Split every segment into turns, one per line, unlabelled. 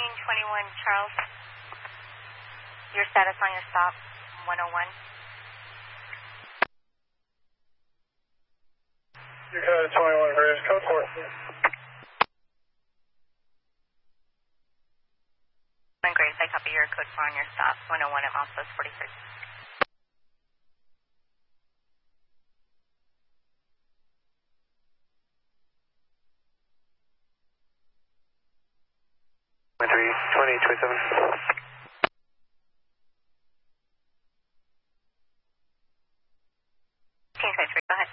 1821 Charles. Your status on your stop, 101.
You got 21 Bridge, code 4.
Grace, I copy your code 4 on your stop, 101 at milepost 43.
Three 2027.
1823, go ahead.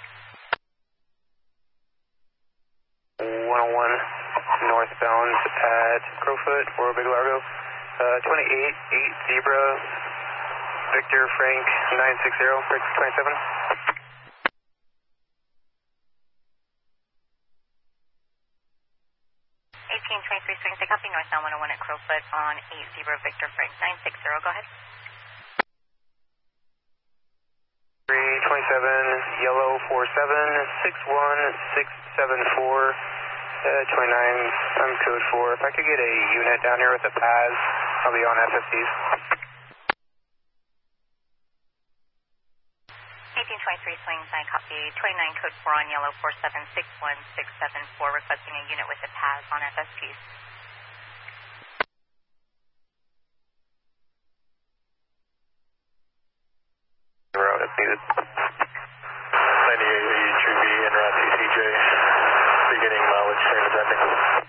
101 northbound at Crowfoot or Big Largo. 28 8 Zebra Victor Frank 960 Fix 27.
1823 swing, I copy northbound 101 at Crowfoot on 8 Zebra Victor Frank 960, go ahead.
327 Yellow 47 61674 29, I'm code 4. If I could get a unit down here with a PAS, I'll be on FFCs.
1823 swings, I copy 29 code 4 on yellow 4761674, requesting a unit with a PAS on FSPs.
Route if needed.
98 AUTV en route TCJ, beginning mileage train attending.